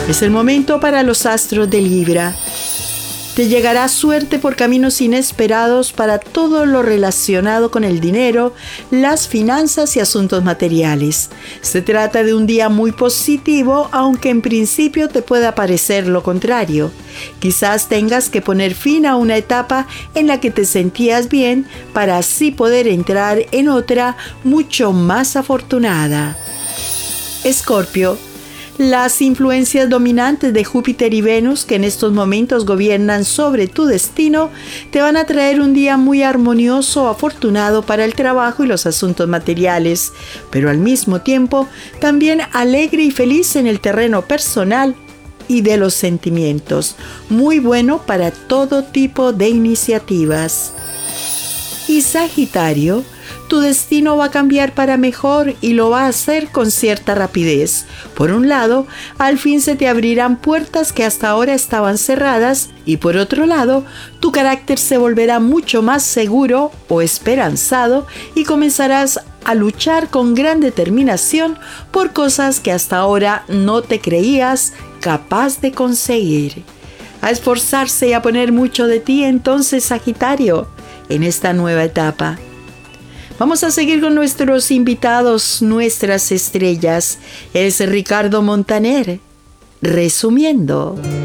Es el momento para los astros de Libra. Te llegará suerte por caminos inesperados para todo lo relacionado con el dinero, las finanzas y asuntos materiales. Se trata de un día muy positivo, aunque en principio te pueda parecer lo contrario. Quizás tengas que poner fin a una etapa en la que te sentías bien para así poder entrar en otra mucho más afortunada. Escorpio. Las influencias dominantes de Júpiter y Venus que en estos momentos gobiernan sobre tu destino te van a traer un día muy armonioso, afortunado para el trabajo y los asuntos materiales, pero al mismo tiempo también alegre y feliz en el terreno personal y de los sentimientos, muy bueno para todo tipo de iniciativas. Y Sagitario, tu destino va a cambiar para mejor y lo va a hacer con cierta rapidez. Por un lado, al fin se te abrirán puertas que hasta ahora estaban cerradas y por otro lado, tu carácter se volverá mucho más seguro o esperanzado y comenzarás a luchar con gran determinación por cosas que hasta ahora no te creías capaz de conseguir. A esforzarse y a poner mucho de ti entonces, Sagitario, en esta nueva etapa. Vamos a seguir con nuestros invitados, nuestras estrellas. Es Ricardo Montaner, resumiendo.